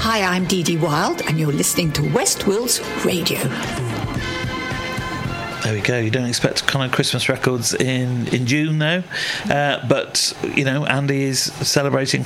Hi, I'm Dee Dee Wild, and you're listening to West Wills Radio. There we go. You don't expect kind of Christmas records in June, though. But, you know, Andy is celebrating